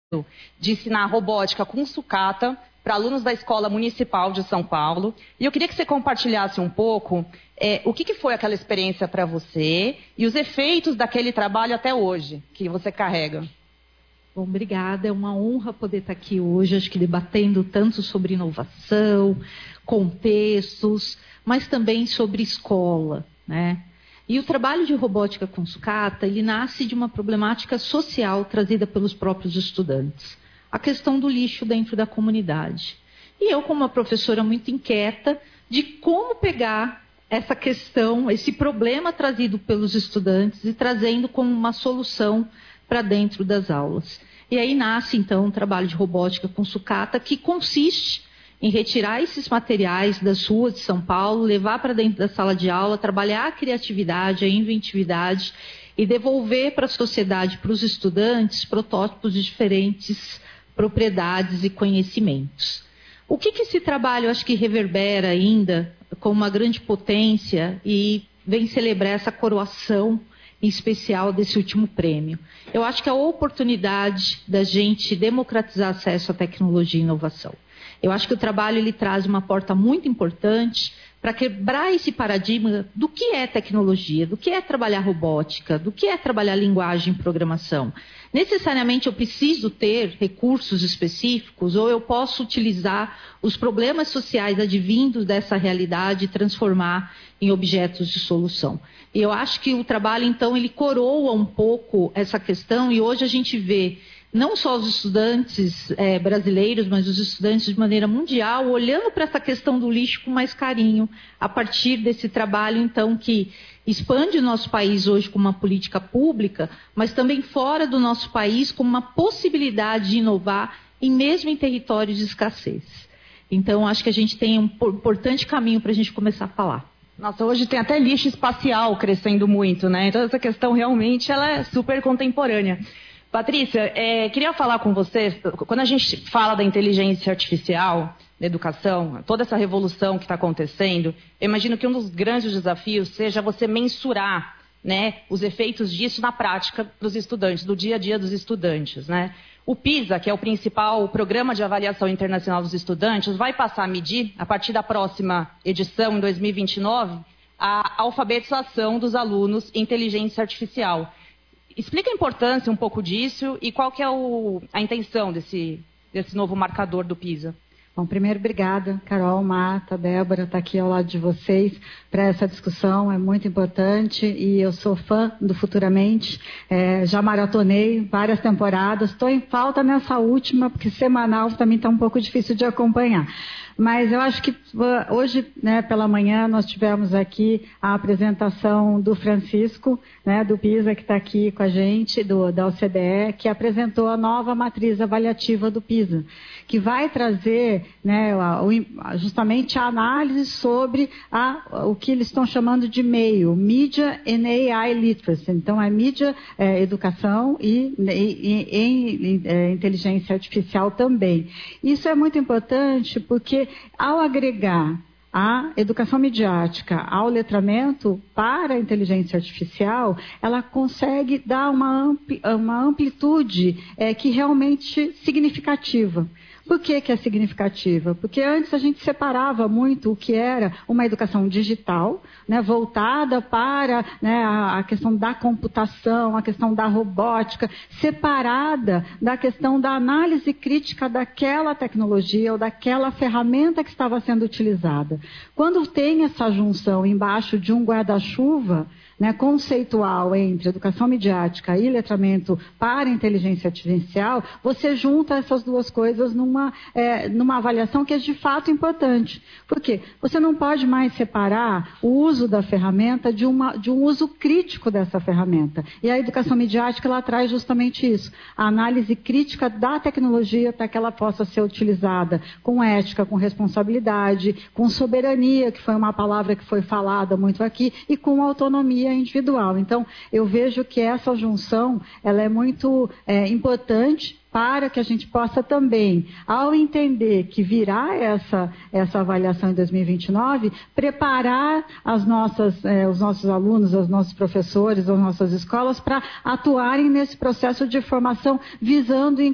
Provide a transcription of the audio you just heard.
de ensinar robótica com sucata para alunos da Escola Municipal de São Paulo. E eu queria que você compartilhasse um pouco o que foi aquela experiência para você e os efeitos daquele trabalho até hoje, que você carrega. Bom, obrigada. É uma honra poder estar aqui hoje, acho que debatendo tanto sobre inovação, contextos, mas também sobre escola, né? E o trabalho de robótica com sucata, ele nasce de uma problemática social trazida pelos próprios estudantes. A questão do lixo dentro da comunidade. E eu, como uma professora muito inquieta, de como pegar essa questão, esse problema trazido pelos estudantes e trazendo como uma solução para dentro das aulas. E aí nasce, então, um trabalho de robótica com sucata que consiste em retirar esses materiais das ruas de São Paulo, levar para dentro da sala de aula, trabalhar a criatividade, a inventividade e devolver para a sociedade, para os estudantes, protótipos de diferentes propriedades e conhecimentos. O que esse trabalho, acho que reverbera ainda com uma grande potência e vem celebrar essa coroação em especial desse último prêmio? Eu acho que é a oportunidade da gente democratizar acesso à tecnologia e inovação. Eu acho que o trabalho ele traz uma porta muito importante para quebrar esse paradigma do que é tecnologia, do que é trabalhar robótica, do que é trabalhar linguagem e programação. Necessariamente eu preciso ter recursos específicos ou eu posso utilizar os problemas sociais advindos dessa realidade e transformar em objetos de solução. E eu acho que o trabalho, então, ele coroa um pouco essa questão e hoje a gente vê não só os estudantes brasileiros, mas os estudantes de maneira mundial, olhando para essa questão do lixo com mais carinho, a partir desse trabalho, então, que expande o nosso país hoje como uma política pública, mas também fora do nosso país como uma possibilidade de inovar, e mesmo em territórios de escassez. Então, acho que a gente tem um importante caminho para a gente começar a falar. Nossa, hoje tem até lixo espacial crescendo muito, né? Então, essa questão realmente ela é super contemporânea. Patrícia, queria falar com você, quando a gente fala da inteligência artificial na educação, toda essa revolução que está acontecendo, eu imagino que um dos grandes desafios seja você mensurar, né, os efeitos disso na prática dos estudantes, do dia a dia dos estudantes, né? O PISA, que é o principal programa de avaliação internacional dos estudantes, vai passar a medir, a partir da próxima edição, em 2029, a alfabetização dos alunos em inteligência artificial. Explica a importância um pouco disso e qual que é a intenção desse novo marcador do PISA. Bom, primeiro, obrigada, Carol, Marta, Débora, está aqui ao lado de vocês para essa discussão, é muito importante e eu sou fã do Futuramente, já maratonei várias temporadas, estou em falta nessa última, porque semanal também está um pouco difícil de acompanhar. Mas eu acho que hoje, né, pela manhã, nós tivemos aqui a apresentação do Francisco, né, do PISA, que está aqui com a gente, da OCDE, que apresentou a nova matriz avaliativa do PISA, que vai trazer, né, justamente a análise sobre o que eles estão chamando de meio, Media and AI Literacy. Então, é mídia, educação e inteligência artificial também. Isso é muito importante porque ao agregar a educação midiática ao letramento para a inteligência artificial, ela consegue dar uma amplitude que realmente significativa. Por que é significativa? Porque antes a gente separava muito o que era uma educação digital, né, voltada para, né, a questão da computação, a questão da robótica, separada da questão da análise crítica daquela tecnologia ou daquela ferramenta que estava sendo utilizada. Quando tem essa junção embaixo de um guarda-chuva, né, conceitual entre educação midiática e letramento para inteligência artificial, você junta essas duas coisas numa avaliação que é de fato importante. Por quê? Você não pode mais separar o uso da ferramenta de um uso crítico dessa ferramenta. E a educação midiática, ela traz justamente isso, a análise crítica da tecnologia para que ela possa ser utilizada com ética, com responsabilidade, com soberania, que foi uma palavra que foi falada muito aqui, e com autonomia individual. Então, eu vejo que essa junção ela é muito importante para que a gente possa também, ao entender que virá essa avaliação em 2029, preparar os nossos alunos, os nossos professores, as nossas escolas para atuarem nesse processo de formação visando